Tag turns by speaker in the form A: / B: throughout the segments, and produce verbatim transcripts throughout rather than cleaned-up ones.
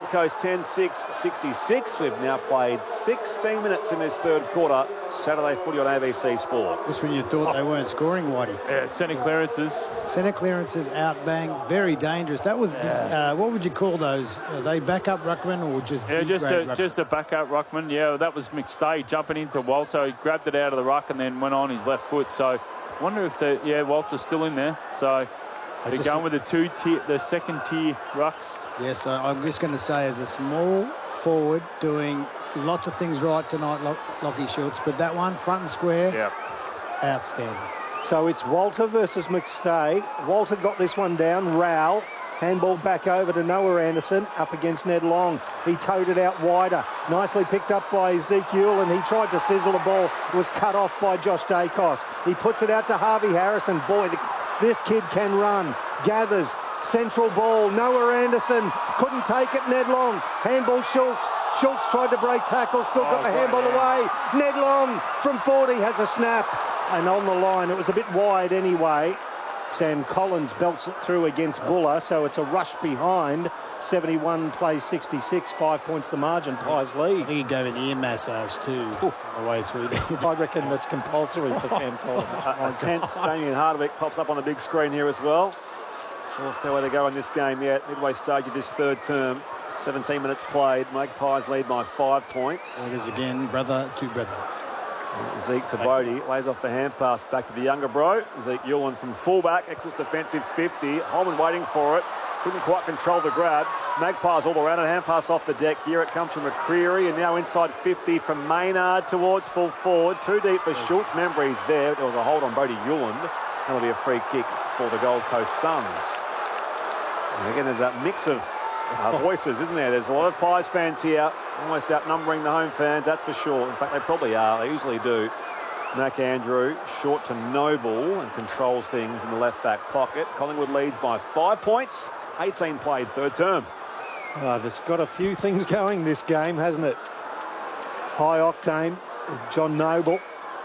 A: Coast ten six sixty-six. We've now played sixteen minutes in this third quarter. Saturday footy on A B C Sport.
B: Just when you thought they weren't scoring, Whitey.
C: Yeah, centre clearances.
B: Centre clearances, out bang, very dangerous. That was, yeah. uh, what would you call those? Are they backup ruckman or just
C: Yeah, just a,
B: ruckman?
C: just a backup ruckman. Yeah, that was McStay jumping into Walter. He grabbed it out of the ruck and then went on his left foot. So I wonder if the yeah Walter's still in there. So they're
B: just,
C: going with the two tier, the second tier rucks.
B: Yes, uh, I'm just going to say, as a small forward, doing lots of things right tonight, Lock, Lockie Schultz, but that one, front and square,
C: yeah,
B: outstanding.
D: So it's Walter versus McStay. Walter got this one down. Rowell. Handball back over to Noah Anderson, up against Ned Long. He towed it out wider. Nicely picked up by Ezekiel, and he tried to sizzle the ball. It was cut off by Josh Dacos. He puts it out to Harvey Harrison. Boy, this kid can run. Gathers. Central ball. Noah Anderson couldn't take it. Ned Long. Handball Schultz. Schultz tried to break tackle. Still got
C: oh,
D: the handball
C: yeah.
D: away. Ned Long from forty has a snap. And on the line, it was a bit wide anyway. Sam Collins belts it through against Buller, so it's a rush behind. seventy-one plays sixty-six, five points the margin. Pies
B: I
D: lead.
B: think he gave an ear massage too on the way through there.
D: I reckon that's compulsory for Sam Collins.
A: A tense Damien Hardwick pops up on the big screen here as well. So a fair way to go in this game yet. Midway stage of this third term. seventeen minutes played. Magpies lead by five points.
B: It is again, brother to brother.
A: Zeke to Bodie, lays off the hand pass back to the younger bro. Zeke Ewan from fullback, Exodus defensive fifty. Holman waiting for it, couldn't quite control the grab. Magpies all around, and hand pass off the deck. Here it comes from McCreary, and now inside fifty from Maynard towards full forward. Too deep for Schultz. Membry's there. There was a hold on Bodie Ewan. That'll be a free kick for the Gold Coast Suns. And again, there's that mix of uh, voices, isn't there? There's a lot of Pies fans here, almost outnumbering the home fans, that's for sure. In fact, they probably are. They usually do. Mac Andrew, short to Noble, and controls things in the left-back pocket. Collingwood leads by five points. eighteen played, third term.
D: Oh, there's got a few things going this game, hasn't it? High octane. John Noble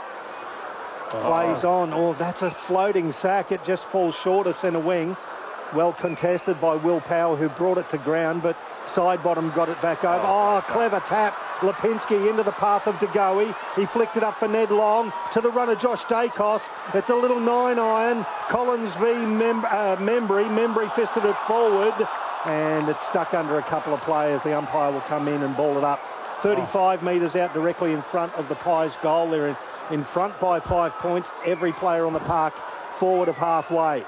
D: plays
A: oh.
D: on. Oh, that's a floating sack. It just falls short of centre wing. Well contested by Will Power, who brought it to ground, but side bottom got it back over. Oh, oh clever tap. Lipinski into the path of DeGoey. He flicked it up for Ned Long to the runner Josh Dacos. It's a little nine iron. Collins v Mem uh, Membry. Membry fisted it forward, and it's stuck under a couple of players. The umpire will come in and ball it up. thirty-five oh. metres out directly in front of the Pies goal. They're in, in front by five points. Every player on the park forward of halfway.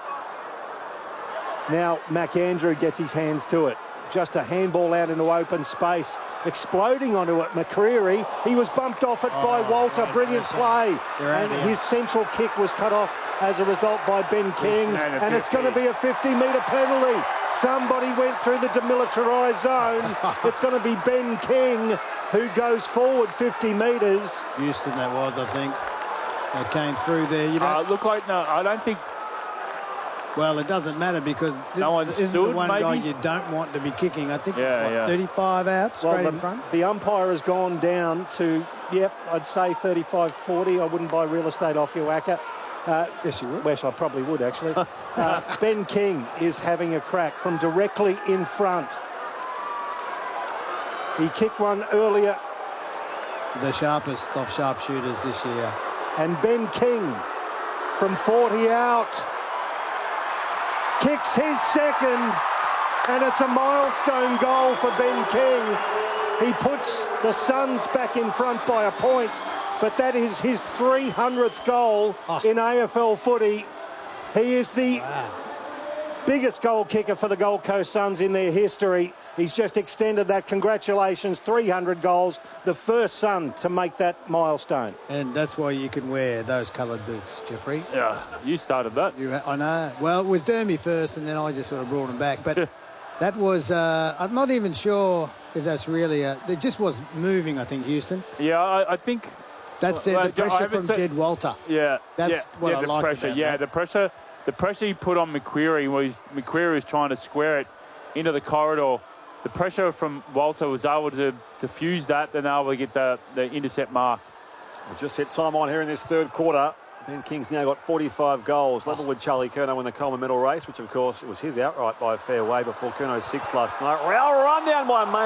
D: Now Mac Andrew gets his hands to it. Just a handball out into open space. Exploding onto it, McCreary. He was bumped off it oh, by Walter. Right, Brilliant play. And his central kick was cut off as a result by Ben King. And, and it's going to be a fifty metre penalty. Somebody went through the demilitarised zone. It's going to be Ben King who goes forward fifty metres.
B: Houston that was, I think. They came through there. You know,
C: uh, look like, no, I don't think.
B: Well, it doesn't matter because this,
C: no
B: this is the one maybe? guy you don't want to be kicking. I think
C: yeah,
B: it's what,
C: yeah.
B: thirty-five out, straight
D: well, the,
B: in front.
D: The umpire has gone down to, yep, I'd say thirty-five forty. I wouldn't buy real estate off you, Wacker. Uh,
B: yes, you would.
D: Well, I probably would, actually. uh, Ben King is having a crack from directly in front. He kicked one earlier.
B: The sharpest of sharpshooters this year.
D: And Ben King from forty out kicks his second, and it's a milestone goal for Ben King. He puts the Suns back in front by a point, but that is his three hundredth goal oh. in A F L footy. He is the wow. biggest goal kicker for the Gold Coast Suns in their history. He's just extended that. Congratulations, three hundred goals, the first Sun to make that milestone.
B: And that's why you can wear those coloured boots, Jeffrey.
C: Yeah, you started that.
B: You, I know. Well, it was Dermy first, and then I just sort of brought him back. But that was, uh, I'm not even sure if that's really, a, it just was moving, I think, Houston.
C: Yeah, I, I think.
B: That's well, uh, the pressure from
C: said,
B: Jed Walter.
C: Yeah,
B: that's
C: yeah,
B: what
C: yeah,
B: I
C: the
B: like
C: pressure.
B: about
C: Yeah,
B: that.
C: the pressure. The pressure he put on McQuarrie was McQuarrie was trying to square it into the corridor. The pressure from Walter was able to, to fuse that, then able to get the, the intercept mark.
A: We've just hit time on here in this third quarter. Ben King's now got forty-five goals, level with Charlie Curnow in the Coleman medal race, which of course it was his outright by a fair way before Curnow's sixth last night. Well, run down by May.